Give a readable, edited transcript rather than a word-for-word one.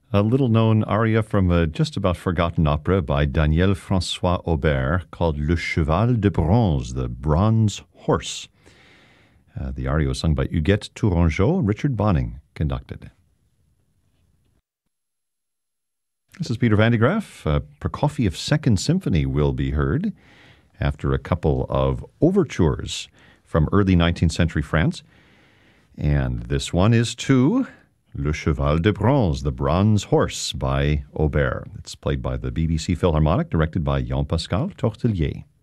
A little-known aria from a just about forgotten opera by Daniel François Aubert called Le Cheval de Bronze, the Bronze Horse. The aria was sung by Huguette Tourangeau and Richard Bonning conducted. This is Peter Van de Graaff. Prokofiev's Second Symphony will be heard after a couple of overtures from early 19th century France. And this one is to Le Cheval de Bronze, the Bronze Horse by Aubert. It's played by the BBC Philharmonic, directed by Jean-Pascal Tortelier.